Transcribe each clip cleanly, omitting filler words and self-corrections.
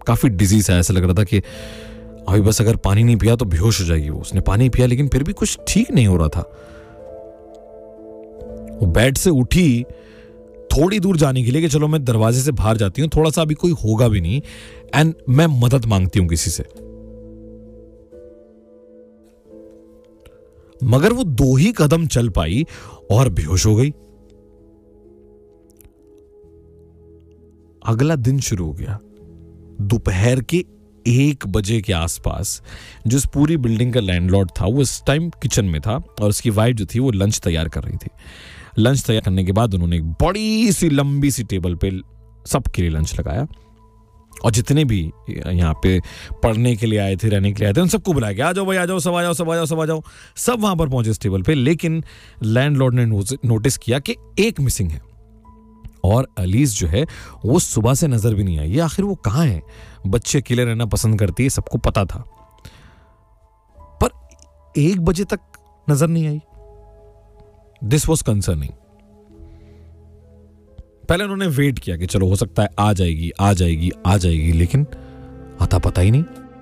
काफी डिजी सा, ऐसा लग रहा था कि अभी बस अगर पानी नहीं पिया तो बेहोश हो जाएगी वो। उसने पानी पिया लेकिन फिर भी कुछ ठीक नहीं हो रहा था। वो बेड से उठी थोड़ी दूर जाने के लिए कि चलो मैं दरवाजे से बाहर जाती हूँ, थोड़ा सा अभी कोई होगा भी नहीं एंड मैं मदद मांगती हूँ किसी से। मगर वो 2 ही कदम चल पाई और बेहोश हो गई। अगला दिन शुरू हो गया। दोपहर के 1 बजे के आसपास जो इस पूरी बिल्डिंग का लैंडलॉर्ड था वो इस टाइम किचन में था और उसकी वाइफ जो थी वो लंच तैयार कर रही थी। लंच तैयार करने के बाद उन्होंने एक बड़ी सी लंबी सी टेबल पे सबके लिए लंच लगाया और जितने भी यहाँ पे पढ़ने के लिए आए थे, रहने के लिए आए थे, उन सबको बुलाया गया, आ जाओ भाई, आ जाओ, सब आ जाओ, सब आ जाओ, सब आ जाओ। सब वहां पर पहुंचे इस टेबल पे। लेकिन लैंडलॉर्ड ने नोटिस किया कि एक मिसिंग है और अलीस जो है वो सुबह से नजर भी नहीं आई। ये आखिर वो कहाँ है? बच्चे अकेले रहना पसंद करती है, सबको पता था, पर 1 बजे तक नजर नहीं आई। This was concerning. पहले उन्होंने वेट किया कि चलो हो सकता है आ जाएगी आ जाएगी आ जाएगी, लेकिन आता पता ही नहीं।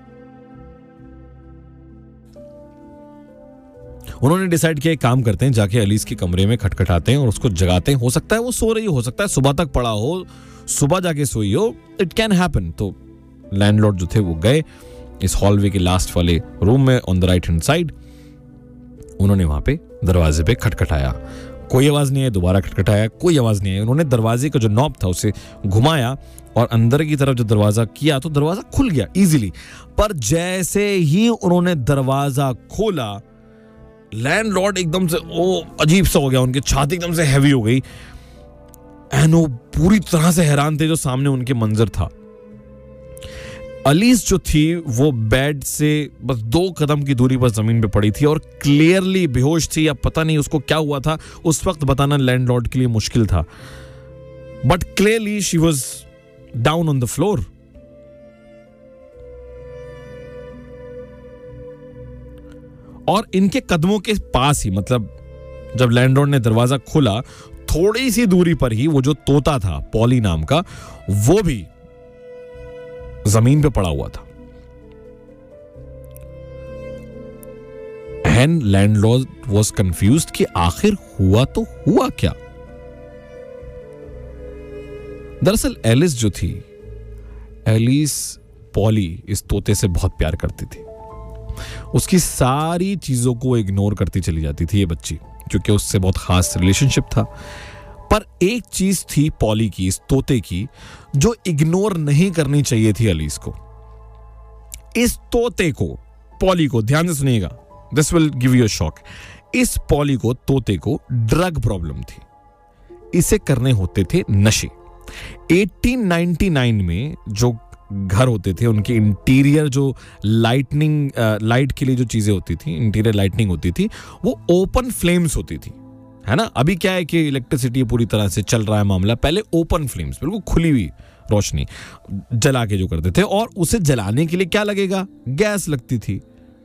उन्होंने डिसाइड किया एक काम करते हैं, जाके अलीस के कमरे में खटखटाते हैं और उसको जगाते हैं। हो सकता है वो सो रही हो सकता है सुबह तक पड़ा हो, सुबह जाके सोई हो, इट कैन हैपन। तो लैंडलॉर्ड जो थे वो गए इस हॉलवे के लास्ट वाले रूम में on the right hand side. उन्होंने वहां पे दरवाजे पे खटखटाया, कोई आवाज नहीं आई। दोबारा खटखटाया, कोई आवाज नहीं आई। उन्होंने दरवाजे का जो नॉब था उसे घुमाया और अंदर की तरफ जो दरवाजा किया तो दरवाजा खुल गया इजीली। पर जैसे ही उन्होंने दरवाजा खोला, लैंडलॉर्ड एकदम से अजीब सा हो गया, उनकी छाती एकदम से हैवी हो गई एंड वो पूरी तरह से हैरान थे जो सामने उनके मंजर था। अलीस जो थी वो बेड से बस 2 कदम की दूरी पर जमीन पे पड़ी थी और क्लियरली बेहोश थी, या पता नहीं उसको क्या हुआ था उस वक्त बताना लैंडलॉर्ड के लिए मुश्किल था, but clearly she was down on the floor. और इनके कदमों के पास ही, मतलब जब लैंडलॉर्ड ने दरवाजा खोला थोड़ी सी दूरी पर ही वो जो तोता था पॉली नाम का, वो भी जमीन पे पड़ा हुआ था। एंड लैंडलॉर्ड वाज कंफ्यूज्ड कि आखिर हुआ तो हुआ क्या। दरअसल एलिस जो थी, एलिस पॉली इस तोते से बहुत प्यार करती थी। उसकी सारी चीजों को इग्नोर करती चली जाती थी ये बच्ची, क्योंकि उससे बहुत खास रिलेशनशिप था। पर एक चीज थी पॉली की, इस तोते की, जो इग्नोर नहीं करनी चाहिए थी अलीस को। इस तोते को, पॉली को, ध्यान से सुनिएगा, this will give you a shock. इस पॉली को, तोते को ड्रग प्रॉब्लम थी। इसे करने होते थे नशे। 1899 में जो घर होते थे उनके इंटीरियर जो लाइट के लिए जो चीजें होती थी, इंटीरियर लाइटनिंग होती थी, वो ओपन फ्लेम्स होती थी, है ना। अभी क्या है कि इलेक्ट्रिसिटी पूरी तरह से चल रहा है मामला, पहले ओपन फ्लेम्स, बिल्कुल खुली हुई रोशनी जला के जो करते थे। और उसे जलाने के लिए क्या लगेगा? गैस लगती थी।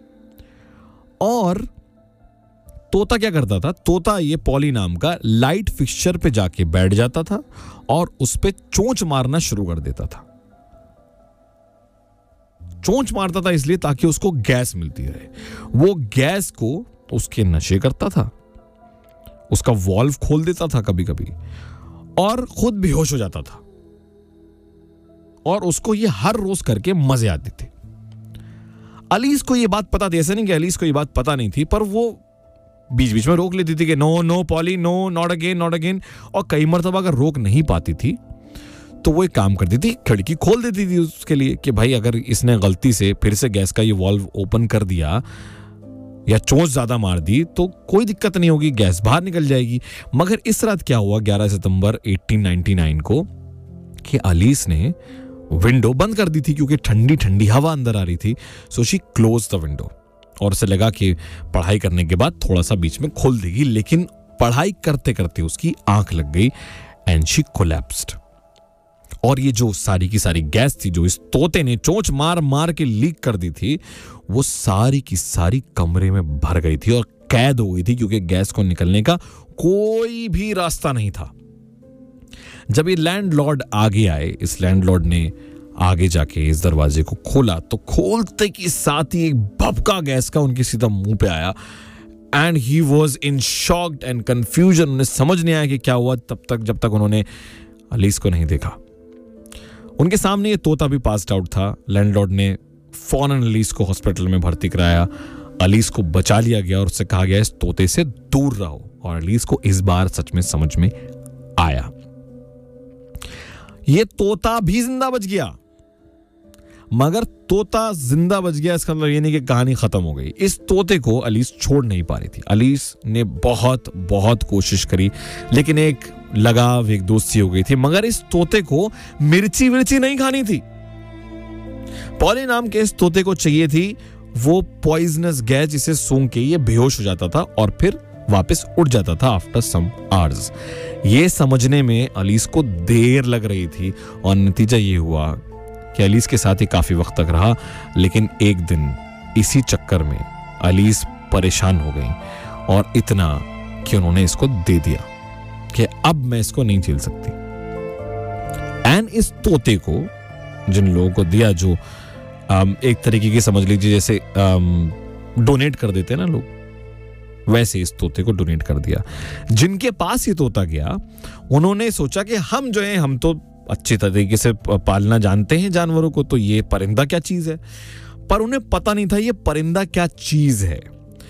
और तोता क्या करता था? तोता, ये पॉली नाम का, लाइट फिक्सचर पे जाके बैठ जाता था और उस पे चोंच मारना शुरू कर देता था। चोंच मारता था इसलिए ताकि उसको गैस मिलती रहे। वो गैस को उसके नशे करता था, उसका वॉल्व खोल देता था कभी कभी और खुद बेहोश हो जाता था। और उसको ये हर रोज करके मजे आते थे। अलीस को ये बात पता थी, ऐसा नहीं कि अलीस को ये बात पता नहीं थी, पर वो बीच बीच में रोक लेती थी कि no no poly, no, not again, not again. और कई मरतबा अगर रोक नहीं पाती थी तो वो एक काम करती थी, खिड़की खोल देती थी उसके लिए कि भाई अगर इसने गलती से फिर से गैस का ये वॉल्व ओपन कर दिया या चोंच ज्यादा मार दी तो कोई दिक्कत नहीं होगी, गैस बाहर निकल जाएगी। मगर इस रात क्या हुआ 11 सितंबर 1899 को कि अलीस ने विंडो बंद कर दी थी, क्योंकि ठंडी ठंडी हवा अंदर आ रही थी। So she close the window और उसे लगा कि पढ़ाई करने के बाद थोड़ा सा बीच में खोल देगी, लेकिन पढ़ाई करते करते उसकी आंख लग गई एंड शी कोलैप्स्ड। और ये जो सारी की सारी गैस थी जो इस तोते ने चोंच मार मार के लीक कर दी थी, वो सारी की सारी कमरे में भर गई थी और कैद हो गई थी, क्योंकि गैस को निकलने का कोई भी रास्ता नहीं था। जब ये लैंडलॉर्ड आगे आए, इस लैंडलॉर्ड ने आगे जाके इस दरवाजे को खोला तो खोलते के साथ ही एक भपका गैस का उनके सीधा मुंह पे आया and he was in shocked and confusion. उन्हें समझ नहीं आया कि क्या हुआ जब तक उन्होंने अलीस को नहीं देखा। उनके सामने ये तोता भी पास्ड आउट था। लैंडलॉर्ड ने फौरन अलीस को हॉस्पिटल में भर्ती कराया। अलीस को बचा लिया गया और उससे कहा गया इस तोते से दूर रहो। और अलीस को इस बार सच में समझ में आया। ये तोता भी जिंदा बच गया, मगर तोता जिंदा बच गया इसका मतलब ये नहीं कि कहानी खत्म हो गई। इस तोते को अलीस छोड़ नहीं पा रही थी। अलीस ने बहुत बहुत कोशिश करी, लेकिन एक लगाव, एक दोस्ती हो गई थी। मगर इस तोते को मिर्ची नहीं खानी थी। पॉली नाम के इस तोते को चाहिए थी वो पॉइजनस गैस जिसे सूंघ के ये बेहोश हो जाता था और फिर वापस उड़ जाता था आफ्टर सम आवर्स। ये समझने में अलीस को देर लग रही थी और नतीजा ये हुआ कि अलीस के साथ ही काफी वक्त तक रहा। लेकिन एक दिन इसी चक्कर में अलीस परेशान हो गई और इतना कि उन्होंने इसको दे दिया कि अब मैं इसको नहीं झेल सकती। एंड इस तोते को जिन लोगों को दिया, जो एक तरीके की समझ लीजिए जैसे डोनेट कर देते हैं ना लोग, वैसे इस तोते को डोनेट कर दिया। जिनके पास ये तोता गया उन्होंने सोचा कि हम जो है हम तो अच्छे तरीके से पालना जानते हैं जानवरों को, तो ये परिंदा क्या चीज है। पर उन्हें पता नहीं था ये परिंदा क्या चीज है।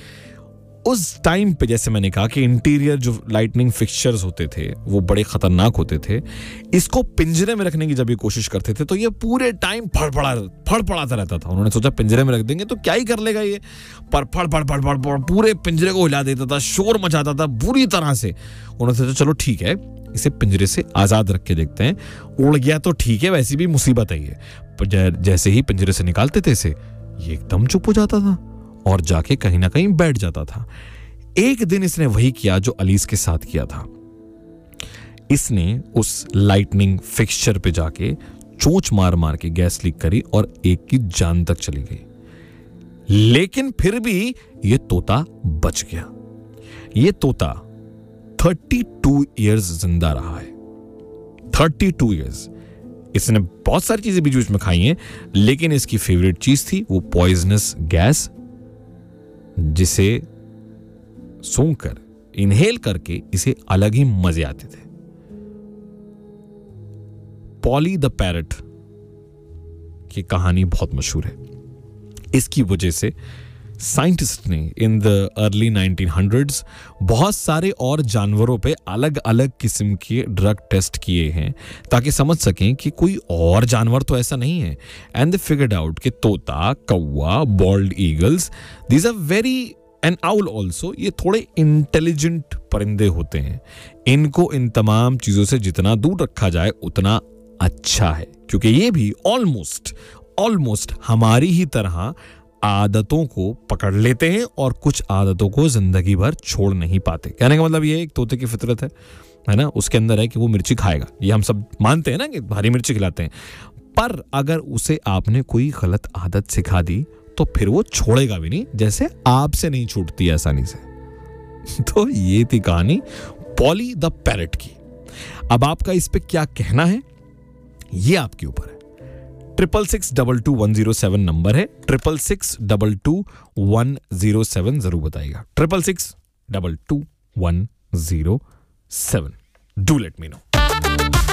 उस टाइम पे जैसे मैंने कहा कि इंटीरियर जो लाइटनिंग फिक्सचर्स होते थे वो बड़े खतरनाक होते थे। इसको पिंजरे में रखने की जब ये कोशिश करते थे तो ये पूरे टाइम फड़फड़ाता रहता था। उन्होंने सोचा पिंजरे में रख देंगे तो क्या ही कर लेगा ये, पर फड़ पूरे पिंजरे को हिला देता था, शोर मचाता था बुरी तरह से। उन्होंने सोचा चलो ठीक है, इसे पिंजरे से आजाद रख के देखते हैं। उड़ गया तो ठीक है, वैसी भी मुसीबत है ये। जैसे ही पिंजरे से निकालते थे इसे, ये एकदम चुप हो जाता था और जाके कहीं ना कहीं बैठ जाता था। एक दिन इसने वही किया जो अलीस के साथ किया था। इसने उस लाइटनिंग फिक्सचर पे जाके चोंच मार मार के गैस लीक करी और एक की जान तक चली गई। लेकिन फिर भी ये तोता बच गया। ये तोता 32 इयर्स जिंदा रहा है। 32 इयर्स। इसने बहुत सारी चीजें बीच बीच में खाई हैं, लेकिन इसकी फेवरेट चीज थी वो पॉइजनस गैस, जिसे सूंघकर इनहेल करके इसे अलग ही मजे आते थे। पॉली द पैरट की कहानी बहुत मशहूर है। इसकी वजह से साइंटिस्ट ने इन द अर्ली 1900s बहुत सारे और जानवरों पे अलग अलग किस्म के ड्रग टेस्ट किए हैं ताकि समझ सकें कि कोई और जानवर तो ऐसा नहीं है। एंड दे फिगर्ड आउट कि तोता, कौवा, bold eagles, these are very, and owl also, ये थोड़े इंटेलिजेंट परिंदे होते हैं। इनको इन तमाम चीजों से जितना दूर रखा जाए उतना अच्छा है, क्योंकि ये भी ऑलमोस्ट हमारी ही तरह आदतों को पकड़ लेते हैं और कुछ आदतों को जिंदगी भर छोड़ नहीं पाते। कहने का मतलब ये एक तोते की फितरत है ना, उसके अंदर है कि वो मिर्ची खाएगा। ये हम सब मानते हैं ना कि हरी मिर्ची खिलाते हैं, पर अगर उसे आपने कोई गलत आदत सिखा दी तो फिर वो छोड़ेगा भी नहीं, जैसे आपसे नहीं छूटती आसानी से। तो ये थी कहानी पॉली द पैरट की। अब आपका इस पे क्या कहना है ये आपके ऊपर है। 666222107 नंबर है, 666222107 जरूर बताइएगा। 666222107। Do let me know.